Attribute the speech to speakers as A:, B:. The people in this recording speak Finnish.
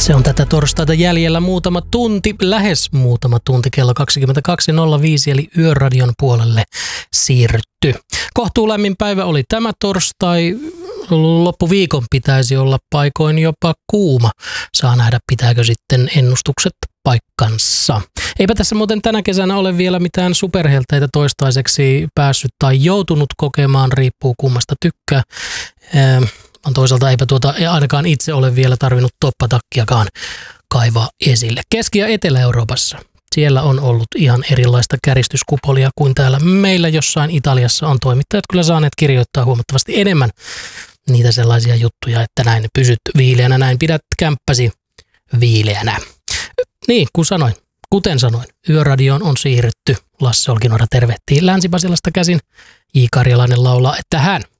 A: Se on tätä torstaita jäljellä muutama tunti, lähes muutama tunti, kello 22.05, eli Yöradion puolelle siirrytty. Kohtuulämmin päivä oli tämä torstai. Loppuviikon pitäisi olla paikoin jopa kuuma. Saa nähdä, pitääkö sitten ennustukset paikkansa. Eipä tässä muuten tänä kesänä ole vielä mitään superhelteitä toistaiseksi päässyt tai joutunut kokemaan, riippuu kummasta tykkää. Toisaalta eipä ainakaan itse ole vielä tarvinnut toppatakkiakaan kaivaa esille. Keski- ja Etelä-Euroopassa. Siellä on ollut ihan erilaista käristyskupolia kuin täällä meillä jossain Italiassa on toimittajat kyllä saaneet kirjoittaa huomattavasti enemmän niitä sellaisia juttuja, että näin pysyt viileänä, näin pidät kämppäsi viileänä. Niin, kuten sanoin, Yöradioon on siirrytty. Lasse Olkinuora tervehtii Länsi-Pasilasta käsin. J. Karjalainen laulaa, että hän